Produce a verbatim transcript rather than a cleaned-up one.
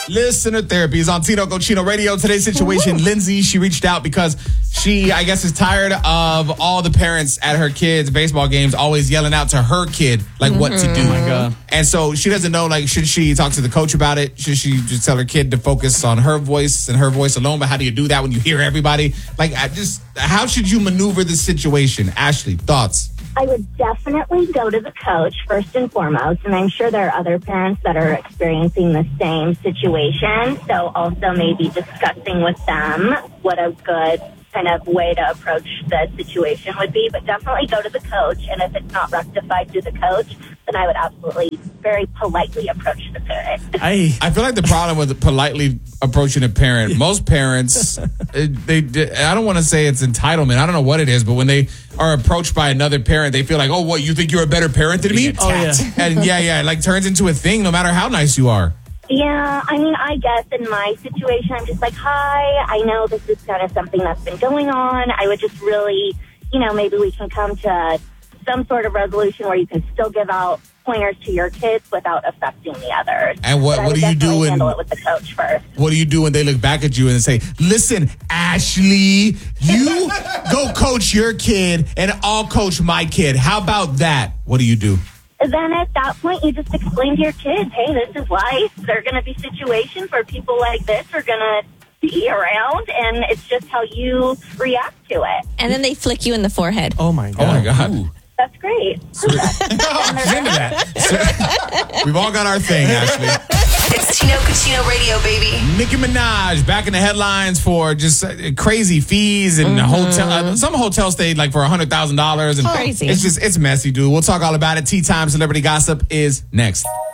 Listener Therapy is on Tino Cochino Radio. Today's situation, Woo-hoo. Lindsay, she reached out because she, I guess, is tired of all the parents at her kids' baseball games always yelling out to her kid, like, mm-hmm. what to do. Oh my God. And so she doesn't know, like, should she talk to the coach about it? Should she just tell her kid to focus on her voice and her voice alone? But how do you do that when you hear everybody? Like, I just, how should you maneuver this situation? Ashley, thoughts? I would definitely go to the coach first and foremost, and I'm sure there are other parents that are experiencing the same situation, so also maybe discussing with them what a good kind of way to approach the situation would be, but definitely go to the coach, and if it's not rectified to the coach, then I would absolutely very politely approach the parent. I I feel like the problem with politely approaching a parent, most parents, they, I don't want to say it's entitlement, I don't know what it is, but when they are approached by another parent, they feel like, oh, what, you think you're a better parent than me? Oh, yeah. And yeah, yeah, it like turns into a thing no matter how nice you are. Yeah, I mean, I guess in my situation, I'm just like, hi, I know this is kind of something that's been going on. I would just really, you know, maybe we can come to some sort of resolution where you can still give out pointers to your kids without affecting the others. And what, what do you do when handle it with the coach first? What do you do when they look back at you and say, listen, Ashley, you go coach your kid and I'll coach my kid. How about that? What do you do? Then at that point, you just explain to your kids, hey, this is life. There are going to be situations where people like this are going to be around, and it's just how you react to it. And then they flick you in the forehead. Oh, my God. Oh, my God. Ooh. That's great. She's into that. We've all got our thing, Ashley. It's Tino Cochino Radio, baby. Nicki Minaj back in the headlines for just uh, crazy fees and mm-hmm. hotel. Uh, some hotels stayed like for a hundred thousand dollars, and crazy. It's just it's messy, dude. We'll talk all about it. Tea Time Celebrity Gossip is next.